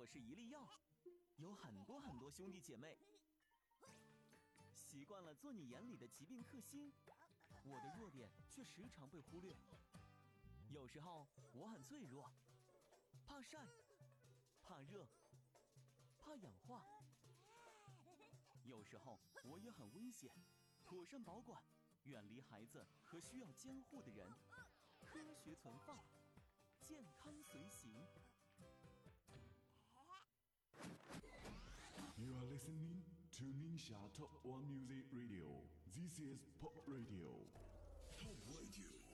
我是一粒药，有很多兄弟姐妹。习惯了做你眼里的疾病克星，我的弱点却时常被忽略。有时候我很脆弱，怕晒，怕热，怕氧化。有时候我也很危险，妥善保管，远离孩子和需要监护的人，科学存放，健康随行。 You are listening to Ningxia Top One Music Radio. This is Pop Radio. Pop Radio.